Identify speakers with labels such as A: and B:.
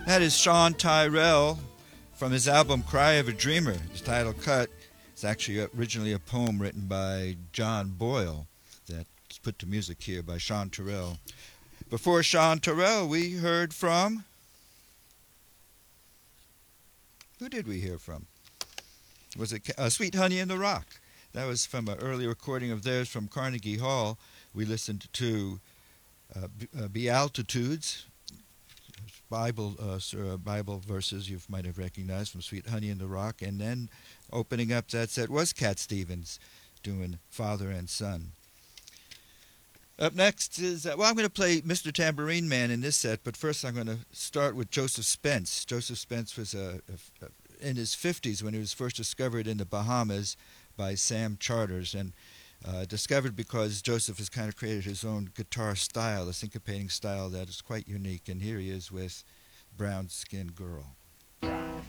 A: That is Sean Tyrell from his album Cry of a Dreamer. The title cut is actually originally a poem written by John Boyle that's put to music here by Sean Tyrell. Before Sean Tyrell, we heard from... Who did we hear from? Was it Sweet Honey in the Rock? That was from an early recording of theirs from Carnegie Hall. We listened to Beatitudes, Bible verses you might have recognized from Sweet Honey in the Rock, and then opening up that set was Cat Stevens doing Father and Son. Up next is, I'm going to play Mr. Tambourine Man in this set, but first I'm going to start with Joseph Spence. Joseph Spence was in his 50s when he was first discovered in the Bahamas by Sam Charters, and discovered because Joseph has kind of created his own guitar style, a syncopating style that is quite unique. And here he is with Brown Skin Girl.